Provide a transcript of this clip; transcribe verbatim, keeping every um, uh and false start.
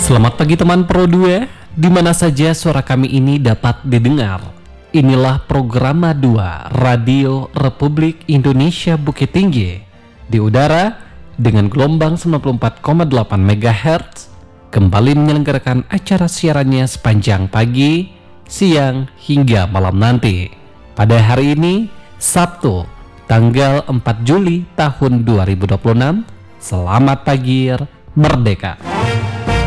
Selamat pagi teman Pro dua, di mana saja suara kami ini dapat didengar. Inilah program dua Radio Republik Indonesia Bukit Tinggi di udara dengan gelombang sembilan puluh empat koma delapan megahertz kembali menyelenggarakan acara siarannya sepanjang pagi, siang hingga malam nanti. Pada hari ini, Sabtu, tanggal empat Juli tahun dua ribu dua puluh enam. Selamat pagi, Merdeka.